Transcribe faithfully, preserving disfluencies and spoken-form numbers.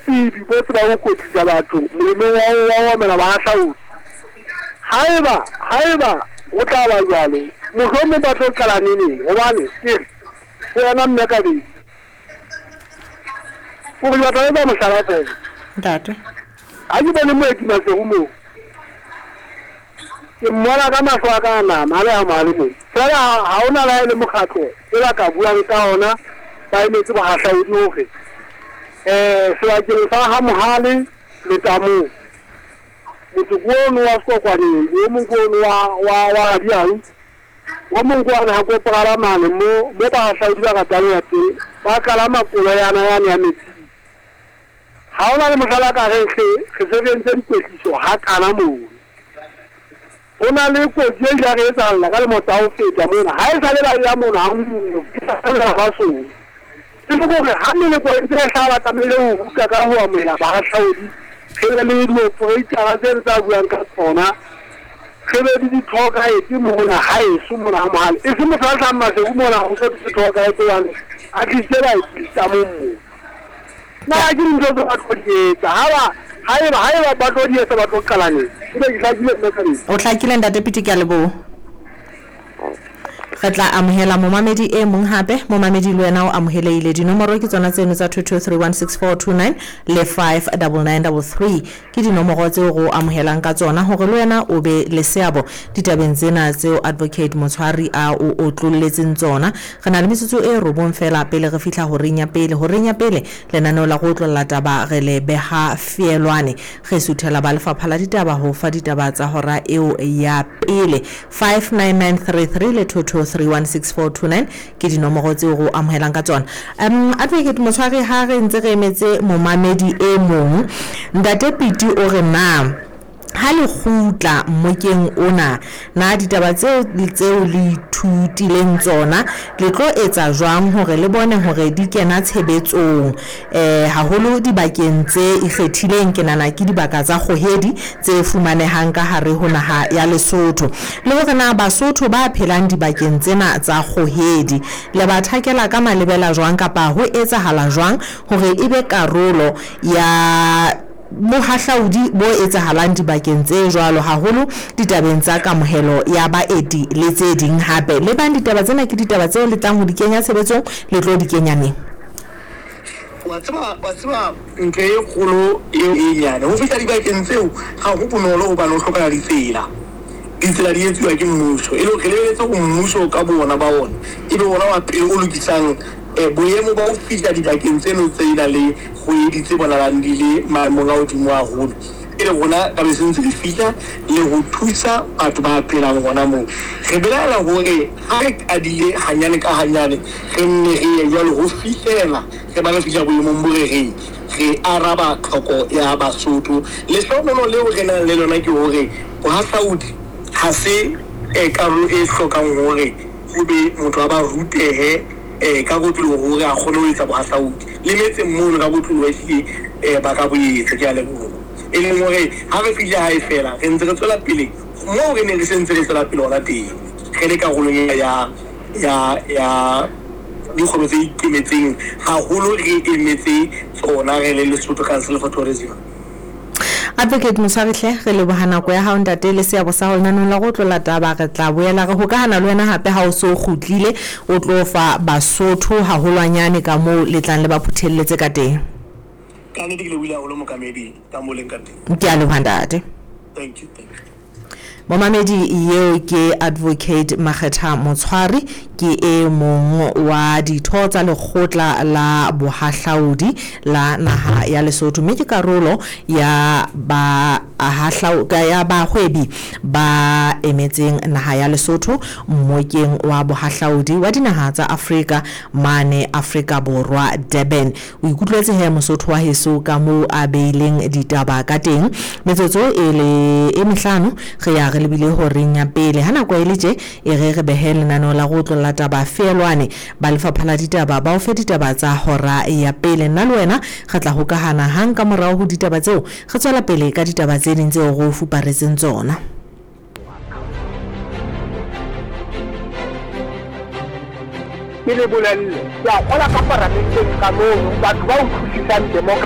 ditsebi bo tseba ho kwetlisa batho molemong wa wa mela ba hlaudi haeba haeba o tla ba jwalo mohlomong ba tlo qala neng hobane ke wena mme ka di o ba tla ba mosala teng ntate ha ke bone mo etima se mo ke mmona ka mahlo a ka nama le a malemo fela ha ona la ile mokhatlo e la ka buang ka ona ba emetse ba hahlaudi hore eh se ke sa ha mohale le tamo motho gono wa skokwani yo mongono wa wa wa diau wa mongwana ha ko pagala mane mo mo ba hahlaudi ba ka tanya te ba kala makolo yana yana ya metsi ha ona le mosala ka re se se sentse dikwetliso ha kana mo ona le ko je ja re tsalla ka le motao feta mona ha e sale ba ya mona ha mo ke sa ba so se go re ha ne le ko e sa ba tamele ho ka ka ho amela ba hahlaudi ke le le mo poita ga se tsa buang ka tsona ke be di thoka e ke mona ha e su mona ha mahal e se mo tla tla ma se mona ho se di thoka e tswana a di tsela e tsa mo na ke ntse ba tlo ha ba haeba haeba ba tlo di etsa ba tlo qalane ke ke hlakile nna ka di o hlakile ntate piti ke a lebo re tla amohela momamedi e mong hape momamedi le wena o amoheleile dinomoro ke tsona tseno tsa two two three one six four two nine le five nine nine three three ke dinomoro tseo go amohelang ka tsona hore le wena o be le seabo ditabeng tsena tseo advocate Motshwari a o o tlolletseng tsona re na le metsotso e robong fela pele re fihla ho renya pele ho renya pele lenaneo la go tlolla taba re le beha fielwane ge suthela ba lefapha la ditaba ho fa ditaba tsa hora eo ya pele five nine nine three three le two two three one six four two nine ke dinomoro tseo go amohelang ka tsona um advocate Motshwari ha re ntse re emetse momamedi e mong ntate Piti o re na ha le khutla mokeng ona na ditaba tseo tseo le thutileng tsona le tlo etsa jwang hore le bone hore di kena tshebetsong eh haholo dibakeng tse ikgethileng ke nana ke dibaka tsa kgohedi tse fumanehang ka hare ho naha ya Lesotho le hore na Basotho ba phelang dibakeng tsena tsa kgohedi le ba thakela ka malebela jwang kapa ho etsahala jwang hore ebe karolo ya mohahlaudi bo etsahalang dibakeng tse jwalo haholo ditabeng tsa kamohelo ya baeti le tse ding hape le bang ditaba tsena ke ditaba tseo le tlang ho di kenya tshebetsong le tlo di kenya neng wa tsaba wa tsaba nke e kgolo e nyane ho fihla dibakeng tseo ha ho bonolo ho ba no hloka ditsela ditsela di etsuwa ke mmuso e lo keleletse ho mmuso ka bona ba ona e be bona wa pele o lokisang e boemo ba ho fihla dibakeng tseno tse ina le go editse bona la ndile maemong a hodimo a holo e le bona ka besentse di fihla le ho thusa batho ba phelang gona mo re belaela hore ha re adile hanyane ka hanyane re nne re ya le ho fihlela re ba le fihla boemong bo re re re araba tlhoko ya Basotho le hlokomelo leo re nang le lona ke hore bohahlaudi ha se e karolo e hlokang hore ho be motho a ba rutehe eh ka go tlo hore a khone ho etsa bohahlaudi le metse mmono ka botlo wa shi eh ba ka boetse ke a lebo e leng hore ha re fihla ha e fela re ntse re tswela pele mo re ne re sentse re tswela pele hona teng re le ka go ya ya ya ya di khome tse ikemetseng haholo re emetse tsona re le Lesotho Council for Tourism. Advocate Motshwari hle re lebohana go ya ha ntate le seabo sa hona no la go tlola taba re tla boela re ho ka hana le wena hape ha o so khutlile o tlo fa Basotho ha holwanyane ka mo le tlang le ba phuthelletse ka teng ka ne di le wila o lo mokamedi ka mo leng ka teng ke a lebohana. Thank you, thank you. Momamedi yeo ke advocate Makgetha Motshwari ke e mong wa ditho tsa lekgotla la bohahlaudi la naha ya Lesotho mme ke karolo ya ba hahlauka ya bahwebi ba emetseng naha ya Lesotho mmokeng wa bohahlaudi wa dinaha tsa Afrika mane Afrika Borwa Durban o ikutlwetse he Mosotho wa heso ka mo a beileng ditaba ka teng metsotso e le e mehlano re ya re lebile ho renya pele hana kwa ile je e re re behele nano la go tlolla taba fielwane ba lefapha la ditaba ba o fe ditaba tsa hora ya pele nna le wena ga tla hokahana hang ka morao ho ditaba tseo re tswela pele ka ditaba tse ding tseo go fuparetseng tsona. Ke le bolelle ya gola ka paramenteng ka mo batho ba o thusitsang